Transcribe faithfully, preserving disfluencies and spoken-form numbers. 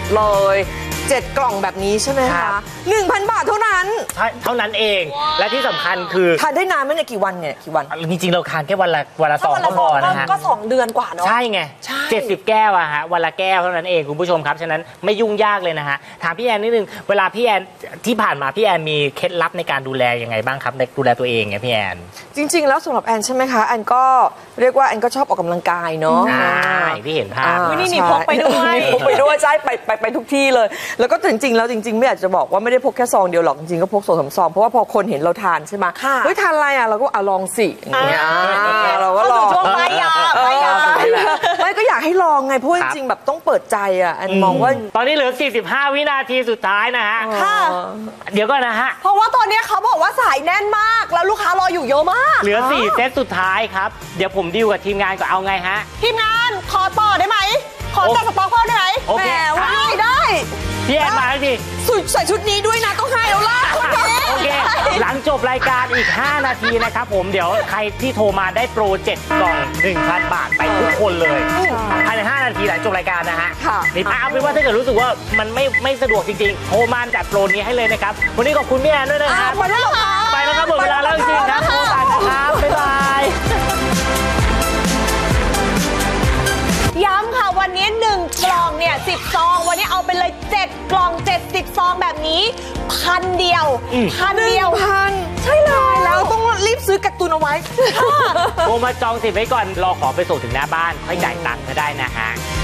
เลยเจ็ดกล่องแบบนี้ใช่ไหมคะหนึ่งพันบาทเท่านั้นเท่านั้นเองและที่สำคัญคือทานได้นานไหมเนี่ยกี่วันเนี่ยกี่วันจริงๆเราทานแค่วันละวันละสองก็พอนะฮะก็สองเดือนกว่าเนาะใช่ไงเจ็ดสิบแก้วอะฮะวันละแก้วเท่านั้นเองคุณผู้ชมครับฉะนั้นไม่ยุ่งยากเลยนะฮะถามพี่แอนนิดนึงเวลาพี่แอนที่ผ่านมาพี่แอนมีเคล็ดลับในการดูแลยังไงบ้างครับในดูแลตัวเองไงพี่แอนจริงๆแล้วสำหรับแอนใช่ไหมคะแอนก็เรียกว่าแอนก็ชอบออกกำลังกายเนาะใช่พี่เห็นภาพนี่นี่พกไปด้วยพกไปด้วยใช่ไปไปไปทุกที่เลยแล้วก็จริงๆแล้วจริงๆไม่อยากจะบอกว่าไม่ได้พกแค่ซองเดียวหรอกจริงๆก็พกสองสามซองเพราะว่าพอคนเห็นเราทานใช่ไหมเฮ้ยทานอะไรอ่ะเราก็อ่ะลองสิอย่างเงี้ยเราก็ลองช่วงไปอ่ะไปอ่ะไม่ก็อยากให้ลองไงเพราะจริงๆแบบต้องเปิดใจอ่ะแอนมองว่าตอนนี้เหลือสี่สิบห้าวินาทีสุดท้ายนะฮะค่ะเดี๋ยวก่อนนะฮะเพราะว่าตอนนี้เขาบอกว่าสายแน่นมากแล้วลูกค้ารออยู่เยอะมากเหลือสี่เซตสุดท้ายครับเดี๋ยวผมดีลกับทีมงานก็เอาไงฮะทีมงานขอต่อได้ไหมขอจัดสต็อกเพิ่มได้ไหมโอเคได้ได้พี่แอนมาสิใส่ชุดนี้ด้วยนะต้องให้แล้วล่ะโอเคหลังจบรายการอีกห้านาทีนะครับผมเดี๋ยวใครที่โทรมาได้โปรเจ็ดกล่อง หนึ่งพัน บาทไปทุกคนเลยภายในห้านาทีหลังจบรายการนะฮะนี่เอาเป็นว่าถ้าเกิดรู้สึกว่ามันไม่ไม่สะดวกจริงๆโทรมาจัดโปรนี้ให้เลยนะครับวันนี้ขอบคุณพี่แอนด้วยนะครับไปแล้วค่ะไปแล้วครับหมดเวลาแล้วจริงๆครับโทรสั่งนะครับบ๊ายบายย้ำค่ะวันนี้หนึ่งกล่องเนี่ยสิบซองวันนี้เอาไปเลยเจ็ดกล่องเจ็ดสิบซองแบบนี้พันเดียวพันเดียวพันใช่เลยแล้วต้องรีบซื้อกักตุนเอาไว้โทรมาจองสิทธิ์ไว้ก่อนรอขอไปส่งถึงหน้าบ้านค่อยจ่ายตังค์ก็ได้นะฮะ